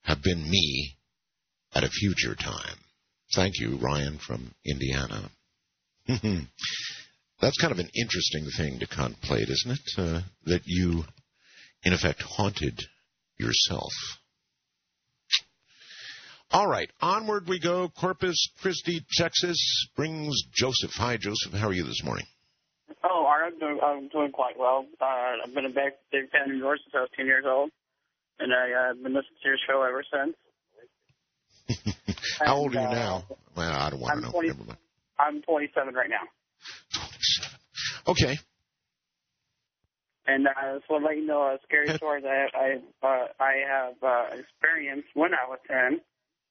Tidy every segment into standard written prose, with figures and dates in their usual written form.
have been me at a future time. Thank you, Ryan from Indiana. That's kind of an interesting thing to contemplate, isn't it? That you, in effect, haunted yourself. All right, onward we go. Corpus Christi, Texas brings Joseph. Hi, Joseph. How are you this morning? Oh, I'm doing quite well. I've been a big fan of yours since I was 10 years old, and I've been listening to your show ever since. How old are you now? Well, I don't want to know. Never mind. I'm 27 right now. 27. Okay. And so I'll let you know a scary story that I have experienced when I was 10.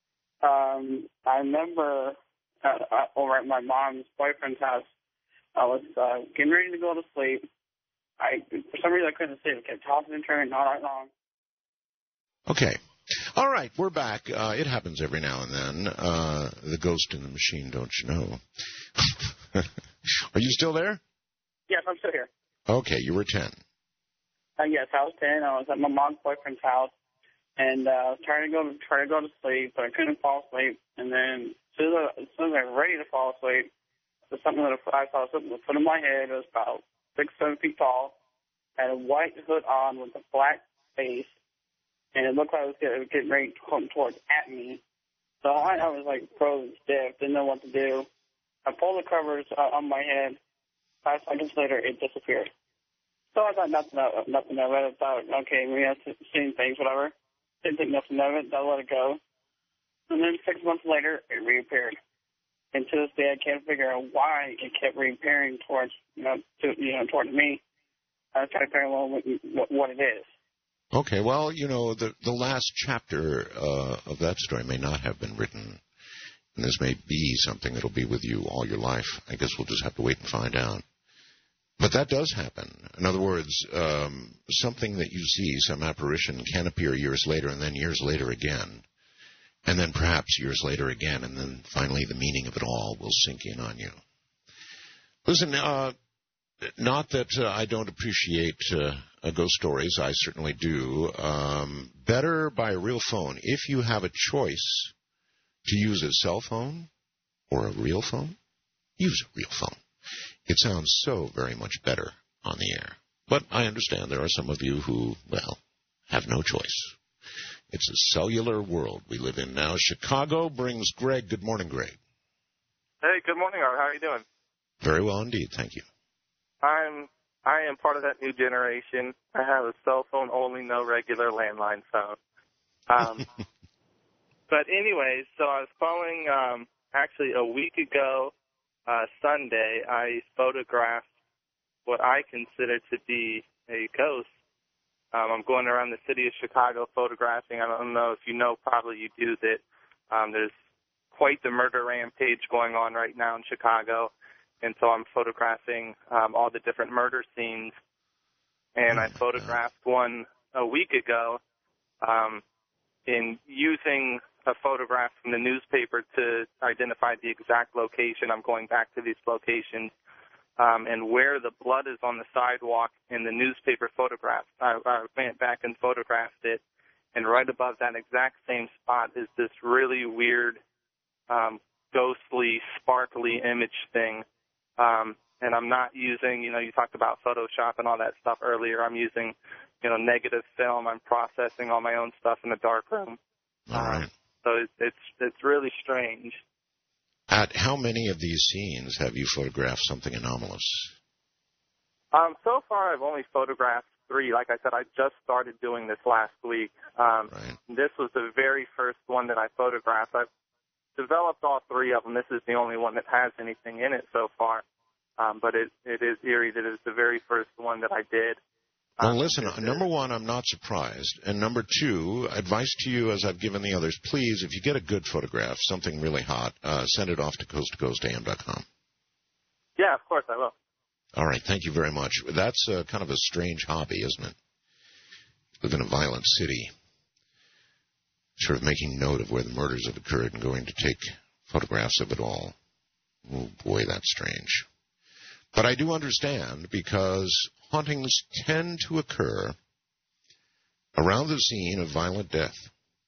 I remember over at my mom's boyfriend's house, I was getting ready to go to sleep. For some reason, I couldn't sleep. I kept tossing and turning all night long. Okay. All right, we're back. It happens every now and then. The ghost in the machine, don't you know? Are you still there? Yes, I'm still here. Okay, you were 10. Yes, I was 10. I was at my mom's boyfriend's house, and I was trying to go to sleep, but I couldn't fall asleep. And then as soon as I was ready to fall asleep, I saw something with a foot in my head. It was about 6-7 feet tall, had a white hood on with a black face, and it looked like it was getting ready to come towards at me. So I was like frozen stiff, didn't know what to do. I pulled the covers on my head. 5 seconds later, it disappeared. So I thought nothing of it. I thought, okay, we have seen things, whatever. Didn't think nothing of it. I let it go. And then 6 months later, it reappeared. And to this day, I can't figure out why it kept reappearing towards me. I was trying to figure out what it is. Okay, well, the last chapter of that story may not have been written, and this may be something that'll be with you all your life. I guess we'll just have to wait and find out. But that does happen. In other words, something that you see, some apparition, can appear years later, and then years later again, and then perhaps years later again, and then finally the meaning of it all will sink in on you. Listen, not that I don't appreciate ghost stories. I certainly do. Better buy a real phone. If you have a choice to use a cell phone or a real phone, use a real phone. It sounds so very much better on the air. But I understand there are some of you who, have no choice. It's a cellular world we live in now. Chicago brings Greg. Good morning, Greg. Hey, good morning, Art. How are you doing? Very well indeed. Thank you. I am part of that new generation. I have a cell phone only, no regular landline phone. But anyways, so I was calling actually a week ago Sunday. I photographed what I consider to be a ghost. I'm going around the city of Chicago photographing. I don't know if you know, probably you do, that there's quite the murder rampage going on right now in Chicago. And so I'm photographing all the different murder scenes. And I photographed one a week ago in using a photograph from the newspaper to identify the exact location. I'm going back to these locations. And where the blood is on the sidewalk in the newspaper photograph, I went back and photographed it. And right above that exact same spot is this really weird, ghostly, sparkly image thing. And I'm not using, you talked about Photoshop and all that stuff earlier. I'm using, negative film. I'm processing all my own stuff in the darkroom. All right. So it's really strange. At how many of these scenes have you photographed something anomalous? So far, I've only photographed 3. Like I said, I just started doing this last week. Right. This was the very first one that I photographed. I've developed all 3 of them. This is the only one that has anything in it so far. But it is eerie that it's the very first one that I did. Well, listen, number one, I'm not surprised. And number 2, advice to you, as I've given the others, please, if you get a good photograph, something really hot, send it off to coasttocoastam.com. Yeah, of course I will. All right, thank you very much. That's kind of a strange hobby, isn't it? Live in a violent city, sort of making note of where the murders have occurred and going to take photographs of it all. Oh, boy, that's strange. But I do understand, because hauntings tend to occur around the scene of violent death.